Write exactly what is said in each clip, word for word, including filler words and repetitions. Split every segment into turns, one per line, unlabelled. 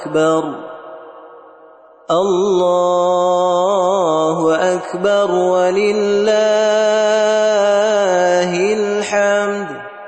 أكبر الله أكبر ولله الحمد.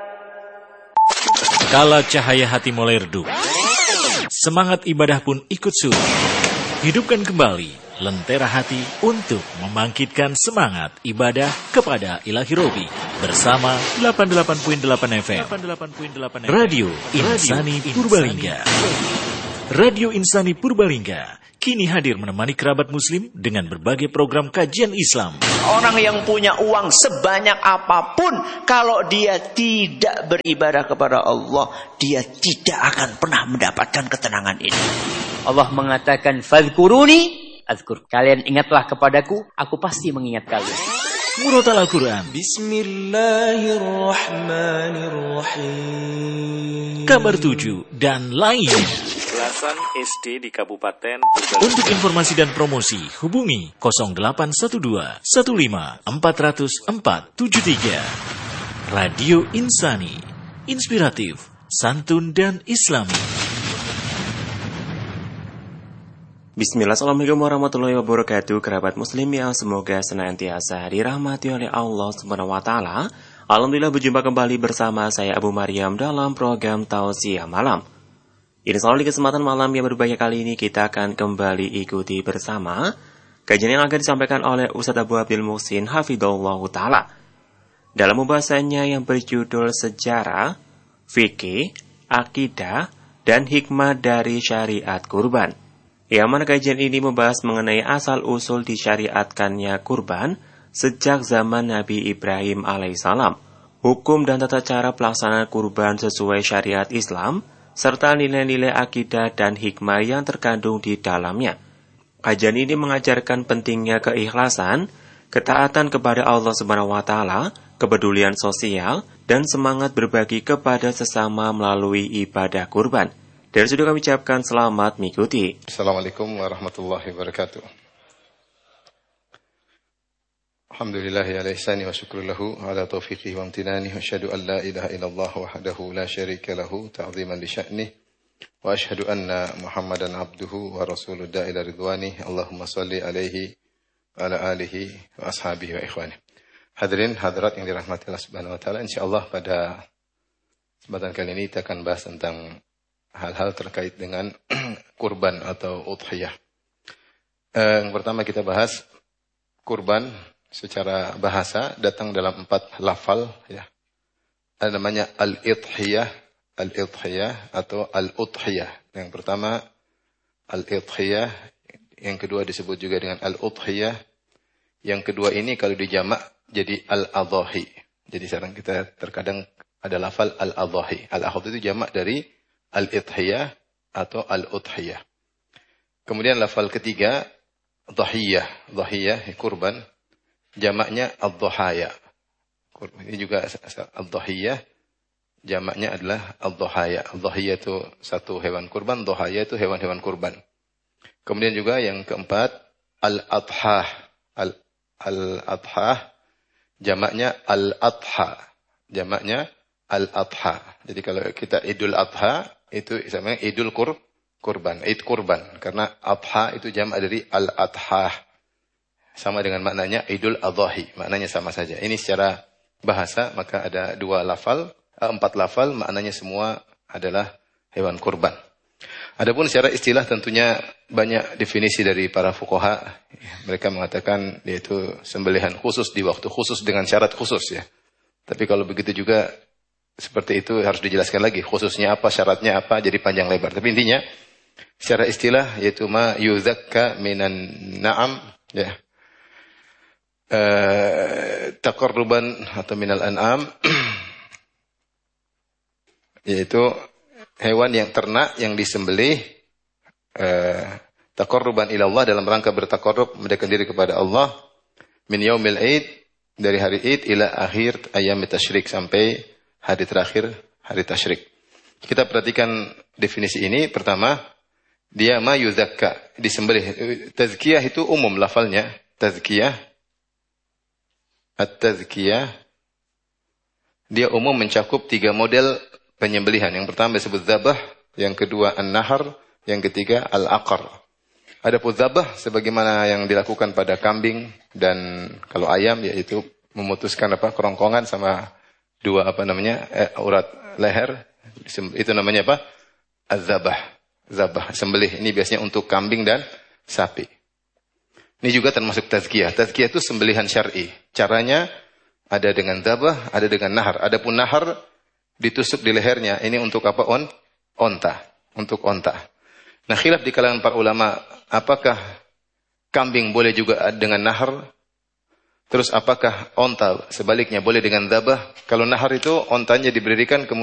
Kala cahaya hati mulai redup, semangat ibadah pun ikut surut. Hidupkan kembali lentera hati untuk membangkitkan semangat ibadah kepada Ilahi Robi bersama delapan puluh delapan koma delapan F M Radio Insani Purbalingga. Radio Insani Purbalingga kini hadir menemani kerabat muslim dengan berbagai program kajian Islam.
Orang yang punya uang sebanyak apapun, kalau dia tidak beribadah kepada Allah, dia tidak akan pernah mendapatkan ketenangan ini. Allah mengatakan, "Fadhkuruni azkur." Kalian ingatlah kepadaku, aku pasti mengingat kalian.
Murotal Al-Quran,
Bismillahirrahmanirrahim.
Kabar tujuh dan lain.
Belasan S D di Kabupaten Purbalingga.
Untuk informasi dan promosi hubungi nol delapan satu dua satu lima empat nol nol empat tujuh tiga. Radio Insani, inspiratif, santun dan islami.
Bismillah, assalamualaikum warahmatullahi wabarakatuh. Kerabat muslim yang semoga senantiasa dirahmati oleh Allah subhanahu wa taala. Alhamdulillah berjumpa kembali bersama saya Abu Maryam dalam program Tausiah Malam. Ini selalu di kesempatan malam yang berbahagia kali ini kita akan kembali ikuti bersama kajian yang akan disampaikan oleh Ustaz Abu Abil Muhsin Hafidhullah Ta'ala dalam pembahasannya yang berjudul Sejarah, Fikih, Akidah, dan Hikmah dari Syariat Kurban. Yang mana kajian ini membahas mengenai asal-usul disyariatkannya kurban sejak zaman Nabi Ibrahim alaihissalam, hukum dan tata cara pelaksanaan kurban sesuai syariat Islam, serta nilai-nilai akidah dan hikmah yang terkandung di dalamnya. Kajian ini mengajarkan pentingnya keikhlasan, ketaatan kepada Allah Subhanahu wa taala, kepedulian sosial, dan semangat berbagi kepada sesama melalui ibadah kurban. Dan sudah kami ucapkan selamat mengikuti.
Assalamualaikum warahmatullahi wabarakatuh. Alhamdulillahi ala ihsani wa syukru lahu ala taufiqihi wa amtinani wa asyhadu an la ilaha illallah wahdahu la syarika lahu ta'ziman li sya'nih wa asyhadu anna Muhammadan abduhu wa rasuluhu da'ila ridwani. Allahumma salli alaihi wa ala alihi wa ashabihi wa ikhwani. Hadirin hadirat yang dirahmati Allah Subhanahu wa taala, insyaallah pada kesempatan kali ini kita akan bahas tentang hal-hal terkait dengan kurban atau udhiyah. Eh, yang pertama kita bahas kurban secara bahasa datang dalam empat lafal, ya. Ada namanya al-idhiyah, al-idhiyah atau al-udhiyah. Yang pertama al-idhiyah, yang kedua disebut juga dengan al-udhiyah. Yang kedua ini kalau dijamak jadi al-adhahi. Jadi sekarang kita terkadang ada lafal al-adhahi. Al-adhahi itu jamak dari al-idhiyah atau al-udhiyah. Kemudian lafal ketiga dhahiyah, dhahiyah kurban, jamaknya ad-dhahaya. Ini juga ad-dhahiyah, jamaknya adalah ad-dhahaya. Ad-dhahiyah itu satu hewan kurban, dhahaya itu hewan-hewan kurban. Kemudian juga yang keempat al-adhah, al al-adhah, jamaknya al-adha, jamaknya al-adha. Jadi kalau kita Idul Adha itu namanya Idul kur, kurban, Id kurban. Karena adha itu jamak dari al-adha. Sama dengan maknanya Idul Adhahi, maknanya sama saja. Ini secara bahasa maka ada dua lafal, empat lafal, maknanya semua adalah hewan kurban. Adapun secara istilah tentunya banyak definisi dari para fuqaha. Mereka mengatakan yaitu sembelihan khusus di waktu khusus dengan syarat khusus, ya. Tapi kalau begitu juga seperti itu harus dijelaskan lagi khususnya apa, syaratnya apa, jadi panjang lebar. Tapi intinya secara istilah yaitu ma yuzakka minan na'am, ya. Uh, taqarruban atau minal an'am yaitu hewan yang ternak yang disembelih uh, taqarruban ila Allah, dalam rangka bertaqarrub mendekatkan diri kepada Allah, min yaumil id, dari hari id ila akhir ayyam tasyrik, sampai hari terakhir hari tasyrik. Kita perhatikan definisi ini. Pertama, dia ma yuzakka, disembelih. Tazkiyah itu umum lafalnya, tazkiyah. At-tazkiyah dia umum mencakup tiga model penyembelihan. Yang pertama disebut zabah, yang kedua an-nahar, Yang ketiga al-aqar. Adapun dzabah sebagaimana yang dilakukan pada kambing dan kalau ayam yaitu memutuskan apa kerongkongan sama dua apa namanya eh, urat leher, itu namanya apa? Az-zabah. Zabah, sembelih. Ini biasanya untuk kambing dan sapi. Ini juga termasuk tazkiyah. Tazkiyah itu sembelihan syar'i. Caranya ada dengan dzabah, ada dengan nahar. Adapun nahar ditusuk di lehernya. Ini untuk apa? On, onta. Untuk onta. Nah, khilaf di kalangan para ulama, apakah kambing boleh juga dengan nahar? Terus apakah onta sebaliknya boleh dengan dzabah? Kalau nahar itu ontanya diberikan kemudian